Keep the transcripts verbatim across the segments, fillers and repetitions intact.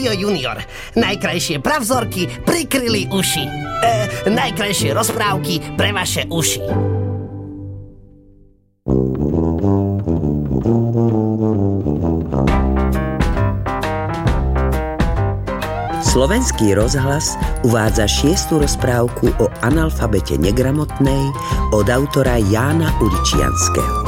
Elio junior. Najkrajšie pravzorky prikryli uši. E, najkrajšie rozprávky pre vaše uši. Slovenský rozhlas uvádza šiestu rozprávku o analfabete negramotnej od autora Jána Uličianskeho.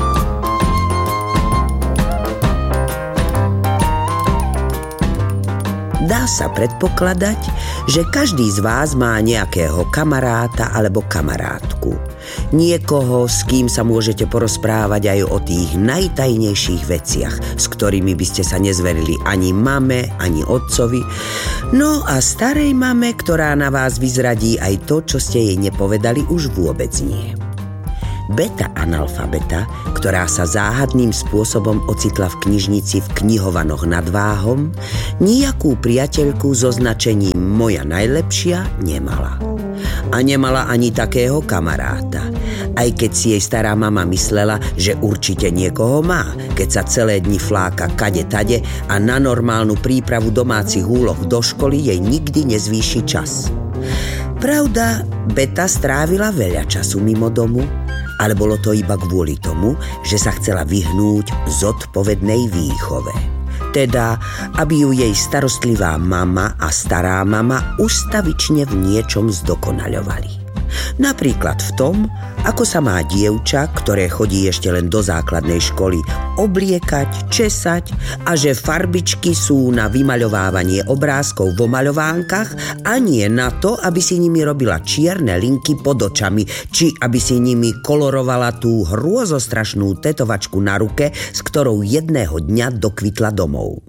Dá sa predpokladať, že každý z vás má nejakého kamaráta alebo kamarátku. Niekoho, s kým sa môžete porozprávať aj o tých najtajnejších veciach, s ktorými by ste sa nezverili ani mame, ani otcovi. No a starej mame, ktorá na vás vyzradí aj to, čo ste jej nepovedali, už vôbec nie. Beta analfabeta, ktorá sa záhadným spôsobom ocitla v knižnici v Knihovanoch nad Váhom, nijakú priateľku so značením Moja najlepšia nemala. A nemala ani takého kamaráta. Aj keď si jej stará mama myslela, že určite niekoho má, keď sa celé dni fláka kade tade a na normálnu prípravu domácich úloh do školy jej nikdy nezvýši čas. Pravda, Beta strávila veľa času mimo domu, ale bolo to iba kvôli tomu, že sa chcela vyhnúť zodpovednej výchove. Teda, aby ju jej starostlivá mama a stará mama ustavične v niečom zdokonaľovali. Napríklad v tom, ako sa má dievča, ktoré chodí ešte len do základnej školy, obliekať, česať a že farbičky sú na vymaľovávanie obrázkov vo maľovánkach a nie na to, aby si nimi robila čierne linky pod očami, či aby si nimi kolorovala tú hrôzostrašnú tetovačku na ruke, s ktorou jedného dňa dokvitla domov.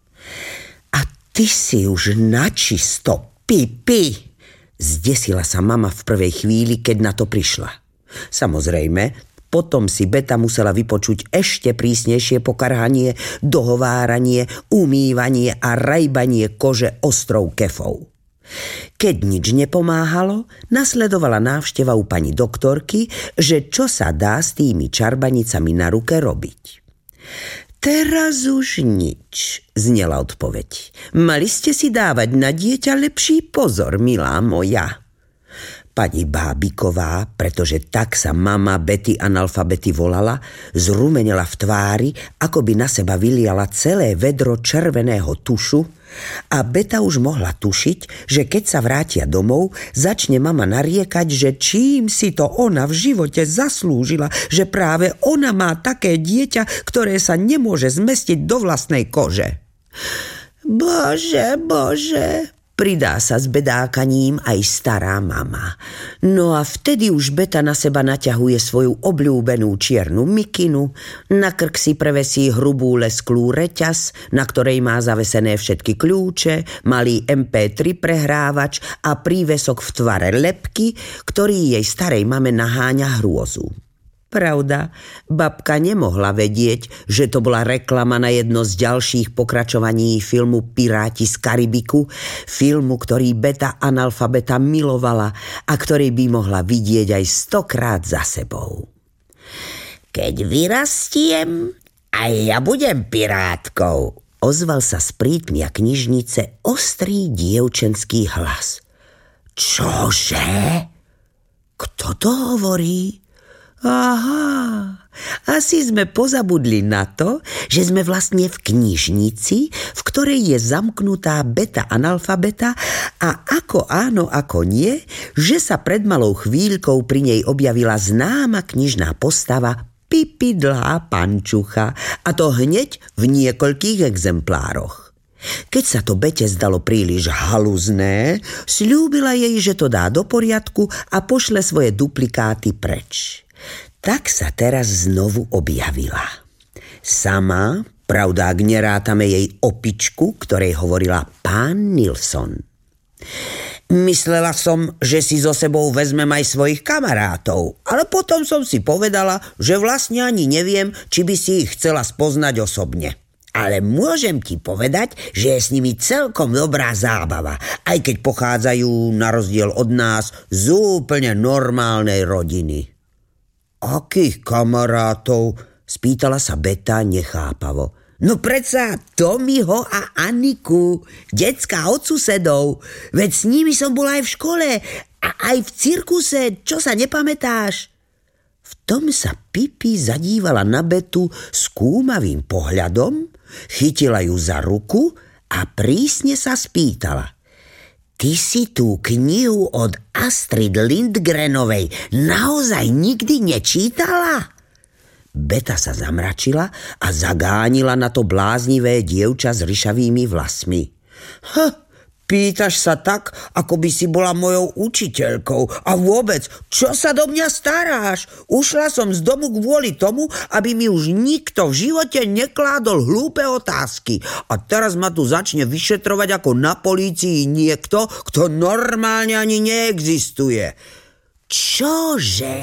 A ty si už načisto pipi, zdesila sa mama v prvej chvíli, keď na to prišla. Samozrejme, potom si Beta musela vypočuť ešte prísnejšie pokarhanie, dohováranie, umývanie a rajbanie kože ostrou kefou. Keď nič nepomáhalo, nasledovala návšteva u pani doktorky, že čo sa dá s tými čarbanicami na ruke robiť. Teraz už nič, znela odpoveď. Mali ste si dávať na dieťa lepší pozor, milá moja. Pani Bábiková, pretože tak sa mama Betty analfabety volala, zrumenela v tvári, ako by na seba vyliala celé vedro červeného tušu a Beta už mohla tušiť, že keď sa vrátia domov, začne mama nariekať, že čím si to ona v živote zaslúžila, že práve ona má také dieťa, ktoré sa nemôže zmestiť do vlastnej kože. Bože, bože, pridá sa s bedákaním aj stará mama. No a vtedy už Beta na seba naťahuje svoju obľúbenú čiernu mikinu, na krk si prevesí hrubú lesklú reťaz, na ktorej má zavesené všetky kľúče, malý em pé tri prehrávač a prívesok v tvare lebky, ktorý jej starej mame naháňa hrôzu. Pravda, babka nemohla vedieť, že to bola reklama na jedno z ďalších pokračovaní filmu Piráti z Karibiku, filmu, ktorý Beta analfabeta milovala a ktorý by mohla vidieť aj stokrát za sebou. Keď vyrastiem, aj ja budem pirátkou, ozval sa z prítmia knižnice ostrý dievčenský hlas. Čože? Kto to hovorí? Aha, asi sme pozabudli na to, že sme vlastne v knižnici, v ktorej je zamknutá Beta analfabeta a ako áno, ako nie, že sa pred malou chvíľkou pri nej objavila známa knižná postava Pipi dlhá pančucha, a to hneď v niekoľkých exemplároch. Keď sa to Bete zdalo príliš haluzné, sľúbila jej, že to dá do poriadku a pošle svoje duplikáty preč. Tak sa teraz znovu objavila. Sama, pravda, ak nerátame jej opičku, ktorej hovorila pán Nilsson. Myslela som, že si so sebou vezmem aj svojich kamarátov, ale potom som si povedala, že vlastne ani neviem, či by si ich chcela spoznať osobne. Ale môžem ti povedať, že je s nimi celkom dobrá zábava, aj keď pochádzajú na rozdiel od nás z úplne normálnej rodiny. Akých kamarátov? Spýtala sa Beta nechápavo. No predsa Tomiho a Aniku, decka od susedov. Veď s nimi som bola aj v škole a aj v cirkuse, čo sa nepamätáš? V tom sa Pipi zadívala na Betu skúmavým pohľadom, chytila ju za ruku a prísne sa spýtala. Ty si tú knihu od Astrid Lindgrenovej naozaj nikdy nečítala? Beta sa zamračila a zagánila na to bláznivé dievča s ryšavými vlasmi. Ha, pýtaš sa tak, ako by si bola mojou učiteľkou. A vôbec, čo sa do mňa staráš? Ušla som z domu kvôli tomu, aby mi už nikto v živote nekládol hlúpe otázky. A teraz ma tu začne vyšetrovať ako na polícii niekto, kto normálne ani neexistuje. Čože?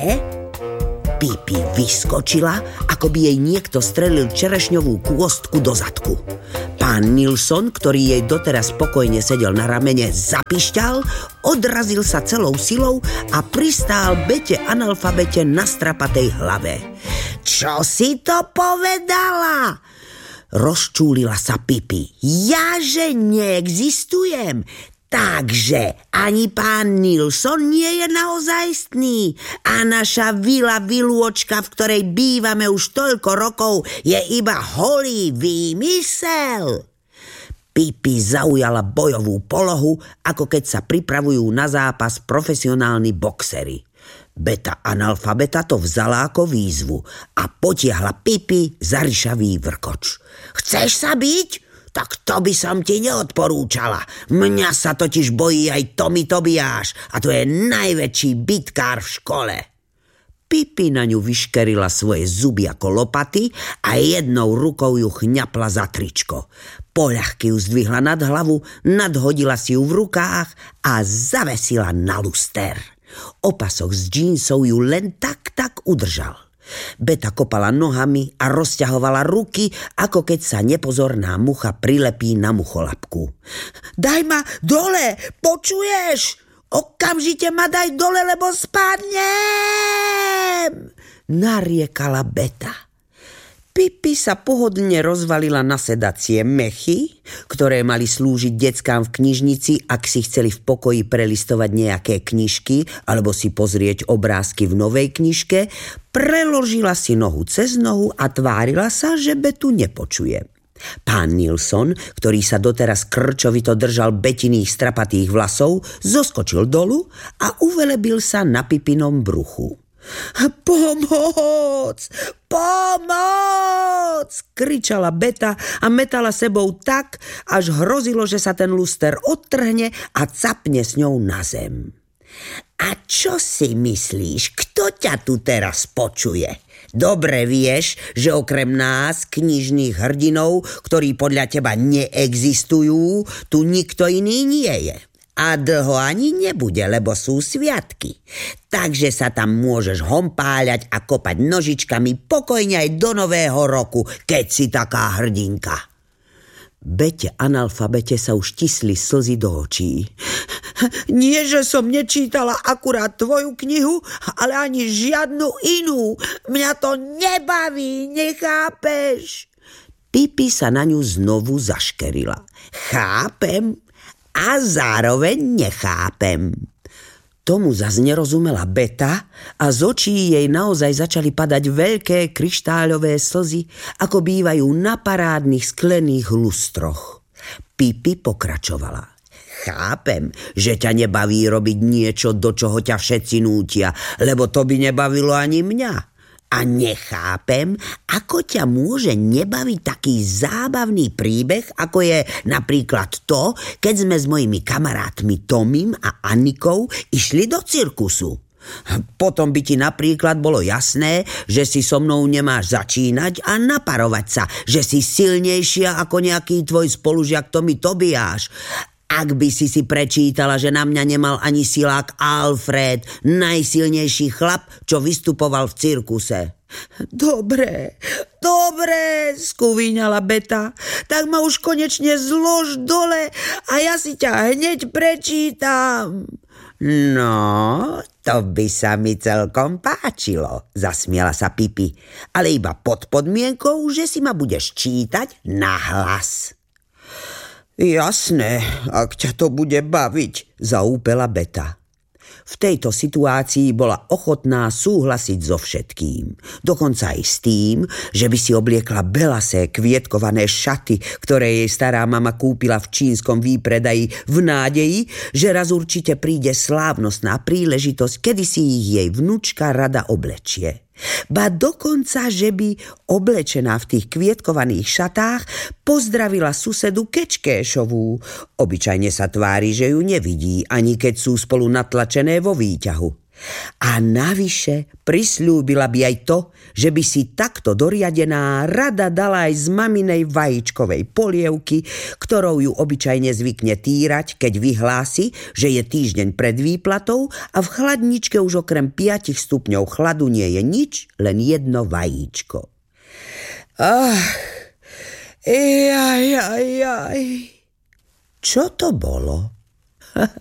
Pipi vyskočila, ako by jej niekto strelil čerešňovú kôstku do zadku. Pán Nilsson, ktorý jej doteraz spokojne sedel na ramene, zapišťal, odrazil sa celou silou a pristál Bete analfabete na strapatej hlave. Čo si to povedala? Rozčúlila sa Pipi. Ja, že neexistujem? Takže ani pán Nilsson nie je naozajstný a naša vila vilôčka, v ktorej bývame už toľko rokov, je iba holý výmysel. Pipi zaujala bojovú polohu, ako keď sa pripravujú na zápas profesionálni boxeri. Beta analfabeta to vzala ako výzvu a potiahla Pipi za ryšavý vrkoč. Chceš sa byť? Tak to by som ti neodporúčala. Mňa sa totiž bojí aj Tomi Tobiáš a to je najväčší bitkár v škole. Pipi na ňu vyškerila svoje zuby ako lopaty a jednou rukou ju chňapla za tričko. Poľahky ju zdvihla nad hlavu, nadhodila si ju v rukách a zavesila na luster. Opasok z džínsov ju len tak tak udržal. Beta kopala nohami a rozťahovala ruky, ako keď sa nepozorná mucha prilepí na mucholapku. Daj ma dole, počuješ? Okamžite ma daj dole, lebo spadnem! Nariekala Beta. Pipi sa pohodlne rozvalila na sedacie mechy, ktoré mali slúžiť deckám v knižnici, ak si chceli v pokoji prelistovať nejaké knižky alebo si pozrieť obrázky v novej knižke, preložila si nohu cez nohu a tvárila sa, že Betu nepočuje. Pán Nilsson, ktorý sa doteraz krčovito držal Betiných strapatých vlasov, zoskočil dolu a uvelebil sa na Pipinom bruchu. Pomoc! Pomoc! Kričala Beta a metala sebou tak, až hrozilo, že sa ten luster odtrhne a capne s ňou na zem. A čo si myslíš, kto ťa tu teraz počuje? Dobre vieš, že okrem nás, knižných hrdinov, ktorí podľa teba neexistujú, tu nikto iný nie je. A dlho ani nebude, lebo sú sviatky. Takže sa tam môžeš hompáľať a kopať nožičkami pokojne aj do nového roku, keď si taká hrdinka. Bete analfabete sa už tisli slzy do očí. Nie, že som nečítala akurát tvoju knihu, ale ani žiadnu inú. Mňa to nebaví, nechápeš? Pipi sa na ňu znovu zaškerila. Chápem a zároveň nechápem. Tomu zas nerozumela Beta a z očí jej naozaj začali padať veľké kryštáľové slzy, ako bývajú na parádnych sklených lustroch. Pipi pokračovala. Chápem, že ťa nebaví robiť niečo, do čoho ťa všetci nútia, lebo to by nebavilo ani mňa. A nechápem, ako ťa môže nebaviť taký zábavný príbeh, ako je napríklad to, keď sme s mojimi kamarátmi Tomim a Anikou išli do cirkusu. Potom by ti napríklad bolo jasné, že si so mnou nemáš začínať a naparovať sa, že si silnejšia ako nejaký tvoj spolužiak Tomi Tobiáš. Ak by si si prečítala, že na mňa nemal ani silák Alfred, najsilnejší chlap, čo vystupoval v cirkuse. Dobre, dobre, skúvíňala Beta, tak ma už konečne zlož dole a ja si ťa hneď prečítam. No, to by sa mi celkom páčilo, zasmiala sa Pipi, ale iba pod podmienkou, že si ma budeš čítať nahlas. Jasné, ak ťa to bude baviť, zaúpela Beta. V tejto situácii bola ochotná súhlasiť so všetkým. Dokonca aj s tým, že by si obliekla belasé kvietkované šaty, ktoré jej stará mama kúpila v čínskom výpredaji v nádeji, že raz určite príde slávnostná príležitosť, kedy si ich jej vnučka rada oblečie. Ba dokonca, že by oblečená v tých kvietkovaných šatách pozdravila susedu Kečkéšovú. Obyčajne sa tvári, že ju nevidí, ani keď sú spolu natlačené vo výťahu. A navyše prisľúbila by aj to, že by si takto doriadená rada dala aj z maminej vajíčkovej polievky, ktorou ju obyčajne zvykne týrať, keď vyhlási, že je týždeň pred výplatou a v chladničke už okrem piatich stupňov chladu nie je nič, len jedno vajíčko. Ach, jaj, jaj, jaj. Čo to bolo?